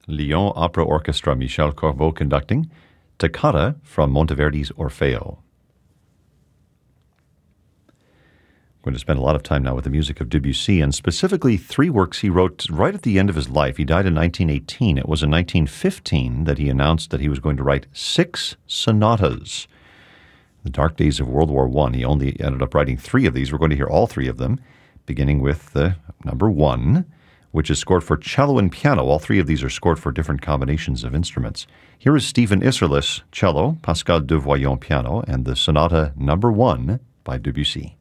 Lyon Opera Orchestra, Michel Corbeau conducting, Toccata from Monteverdi's Orfeo. I'm going to spend a lot of time now with the music of Debussy, and specifically 3 works he wrote right at the end of his life. He died in 1918. It was in 1915 that he announced that he was going to write 6 sonatas. In the dark days of World War I, he only ended up writing 3 of these. We're going to hear all 3 of them, beginning with the number 1, which is scored for cello and piano. All 3 of these are scored for different combinations of instruments. Here is Stephen Isserlis, cello, Pascal Devoyon, piano, and the Sonata number 1 by Debussy.